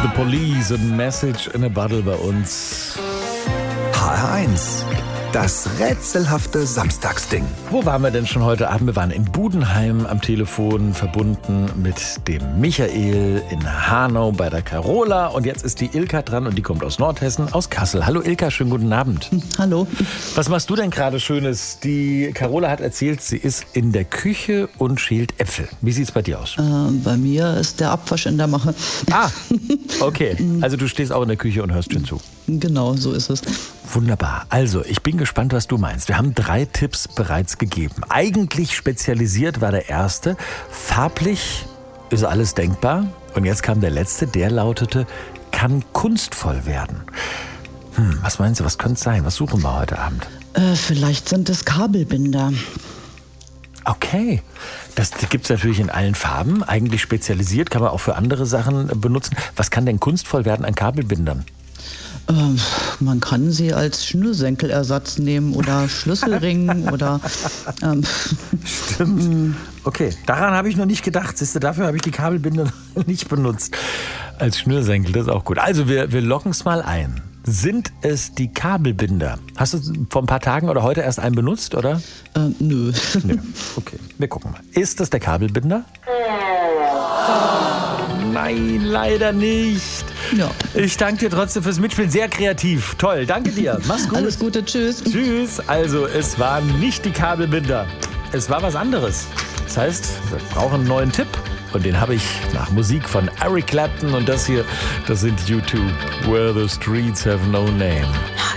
The Police, a Message in a Bottle bei uns. HR1, das rätselhafte Samstagsding. Wo waren wir denn schon heute Abend? Wir waren in Budenheim am Telefon, verbunden mit dem Michael, in Hanau bei der Carola. Und jetzt ist die Ilka dran und die kommt aus Nordhessen, aus Kassel. Hallo Ilka, schönen guten Abend. Hallo. Was machst du denn gerade Schönes? Die Carola hat erzählt, sie ist in der Küche und schält Äpfel. Wie sieht's bei dir aus? Bei mir ist der Abwasch in der Mache. Ah, okay. Also du stehst auch in der Küche und hörst schön zu. Genau, so ist es. Wunderbar. Also, ich bin gespannt, was du meinst. Wir haben 3 Tipps bereits gegeben. Eigentlich spezialisiert war der erste. Farblich ist alles denkbar. Und jetzt kam der letzte, der lautete, kann kunstvoll werden. Was meinst du, was könnte es sein? Was suchen wir heute Abend? Vielleicht sind es Kabelbinder. Okay, das gibt es natürlich in allen Farben. Eigentlich spezialisiert, kann man auch für andere Sachen benutzen. Was kann denn kunstvoll werden an Kabelbindern? Man kann sie als Schnürsenkelersatz nehmen oder Schlüsselring oder... Stimmt. Okay, daran habe ich noch nicht gedacht. Siehst du, dafür habe ich die Kabelbinder nicht benutzt. Als Schnürsenkel, das ist auch gut. Also wir locken es mal ein. Sind es die Kabelbinder? Hast du vor ein paar Tagen oder heute erst einen benutzt, oder? Nö. Nö. Okay, wir gucken mal. Ist das der Kabelbinder? Nein, leider nicht. Ja. Ich danke dir trotzdem fürs Mitspielen. Sehr kreativ. Toll, danke dir. Mach's gut. Alles Gute, tschüss. Tschüss. Also, es waren nicht die Kabelbinder. Es war was anderes. Das heißt, wir brauchen einen neuen Tipp. Und den habe ich nach Musik von Eric Clapton. Und das hier, das sind U2. Where the Streets Have No Name.